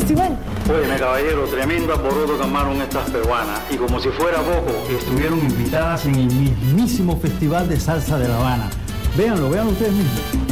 festival. Óyeme, caballero, tremendo alboroto que armaron estas peruanas. Y como si fuera poco, estuvieron invitadas en el mismísimo Festival de Salsa de La Habana. Véanlo ustedes mismos.